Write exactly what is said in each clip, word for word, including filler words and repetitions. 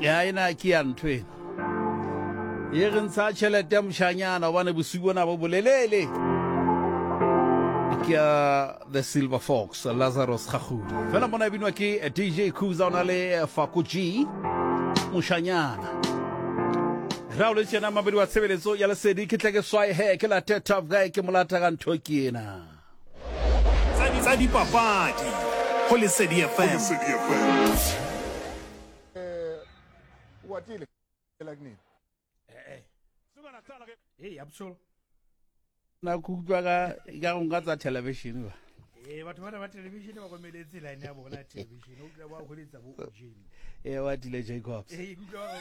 ya ina ke ya ntwe e re ntsha tšhelete ya mošanyana o bane bosigo bona bo bolelele ke the Silver Fox Lazarus Khagudi fela mona binwa ke D J Khuza ona le Fakuji mošanyana raule tsena mabedi wa tshebeletso ya lesedi ke tle ke swai he ke la tough guy ke molata ka ntho ke ena tsa di papadi go Lesedi F M Watile like nini eh Hey, absol. na kutlwa ka ka go ngatsa television ba Eh, batho bana ba television ba komeletse line ya bona television. O tla ba go letsa bo Jane. e Watile Jacobs Eh, kutlwa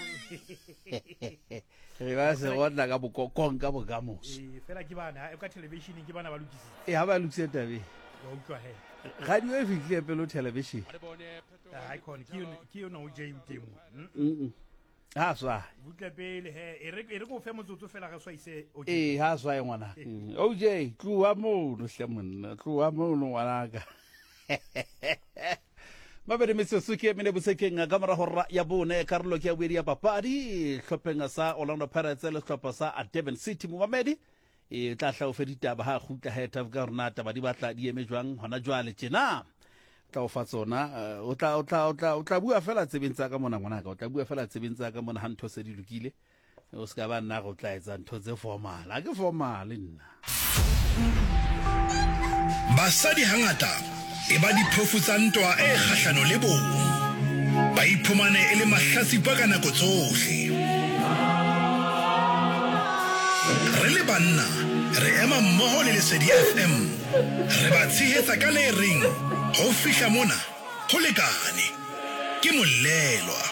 re ba se gona ka bokokong ka bokamoso eh fela ke bana ka television ke bana ba lokisitse. e ha ba lukse tabe Wa utlwa he. radio e fitlile pelo television Ah, icon ke yone ke yone o Jane temo. mm ha swa Butla pele he e re e re go fe motsotso fela ga swa ise o e ha swa e ngwana O J tluwa mo no hle monna tluwa mo no ngwanaka mabedi metsotso ke mene bosekeng ka mora horra ya bone karolo ke ya bedi ya papadi hlopeng sa Orlando Pirates le hlopha sa Durban City mo mamedi e tla hla o fedita ba ha khutla he taf ga rona taba di batla di eme jwang hona jwale tjena tla o fa tsona o tla o tla o tla o tla bua fela tsebentsa ka mona ngwana ka o tla bua fela tsebentsa ka mona ha ntho se di lokile o ska ba nna go tla etsa ntho tse formal a ke formal nna basadi hangata e ba diphofu tsa ntwa e kgahlano le bo ba iphumane e le mahlatsipa ka nako tsohle re le banna re ema mmoho le Lesedi F M re ba tshehetsa ka le reng ho fihla mona ho lekane ke molelwa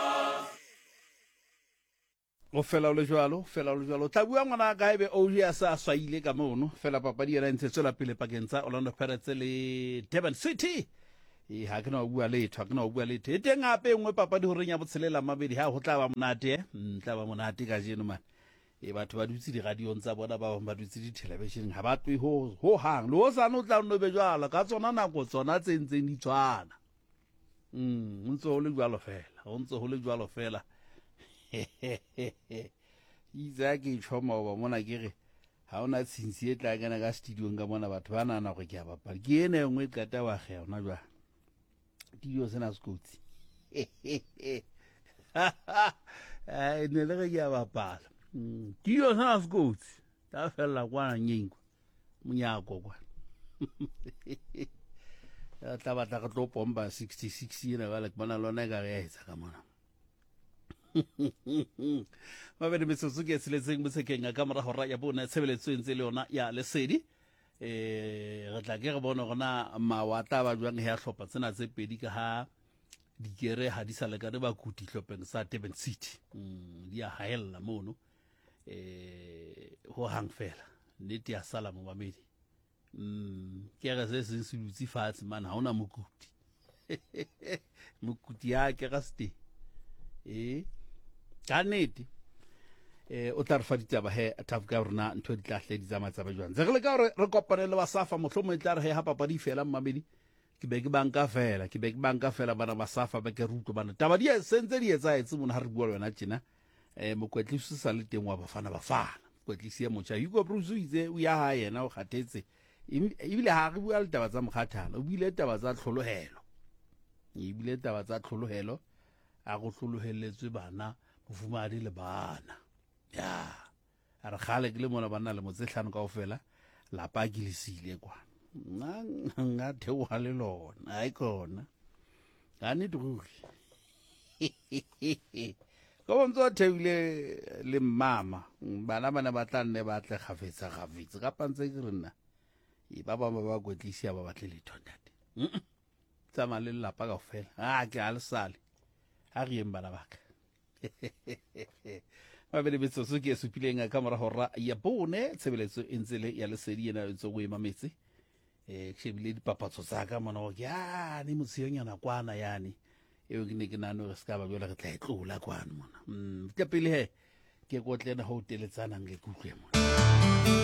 o fela o le jwalo fela o le jwalo tla bua ngwana ka ebe O J a sa swaile ka mono fela papadi ya ntse tswela pele pakeng tsa Orlando Pirates le Durban City e ha ke no bua letho ha ke no bua letho e teng gape engwe papadi ho renya botshelela mabedi ha ho tla ba monate tla ba monate ka jeno man e batho ba dutse di radio tsa bona ba ba dutse di television ha ba twe ho ho hang lo sa no tla no be jwala ka tsona nako tsona tse ntseng di tshwana mm ntso ho le jwalo fela ho ntso ho le jwalo fela Izaki choma ba mona kere ha ona tshintsi e tla kana ka studio nga mona batho ba nana go ke a bapala ke ene ngwe kata wa ge ona jwa studio sena skotsi ai ne le ge ya bapala studio sena skotsi ta fela kwa nyingo munyako kwa ya tla batla go tlo pomba sixty-six ena ba le bona lona ga re etsa ka mona mabedi metsotso ke tseletseng bosekeng ka mora hora ya bona tshebeletso ntse le yona ya Lesedi eh re tla ke re bona gona mawata ba jwang he a hlopha tsena tse pedi ka ha dikere ha di sa le ka re ba kuti hlopeng sa Durban City mm dia haella mono eh ho hang fela nnete ya sala mo mamedi mm ke re se se dutse fatshe man ha ona mokuti mokuti ya ke ga ste eh kaneti eh o tla re fa ditaba he tough ga rona ntho di tlahle di tsama tsa ba jwang ze re le ka re re kopane le Basafa mohlomong e tla re he ha papadi fela mmamedi ke be ke banka fela ke be ke banka fela bana Basafa ba ke ruto bana taba di sentse di etsa etse mona ha re bua le wena tjena eh mokwetlisi sa le teng wa Bafana Bafana mokwetlisi ya mocha Hugo Bruce itse o ya ha yena o khathetse ebile ha re bua le taba tsa mokhathalo o bile taba tsa tlholohelo e bile taba tsa tlholohelo a go tlholohelletswe bana bofumadi le bana ya a re khale ke le mona bana le motse hlano kaofela lapa ke le sile kwa nga thewa le lona ai kona ga ne tlogi go bontso thebile le mama bana bana ba tla nne ba tle gafetsa gafetsa ka pantse ke rena e ba ba ba kwetlisia ba batle le thondate tsama le lapa kaofela a ke a le sale a re eng bana baka mabedi metsotso ke supileng ka mora hora ya bone tshebeletso e ntse le ya Lesedi ena e ntse go ema metse eh ke shebile dipapatso tsa ka mona go ya ni motsionyana kwana yani eo ke ne ke nano re ska ba jwela re tla etlola kwana mona mm ke pele he ke go tlena ho teletsana nge kutlwe mona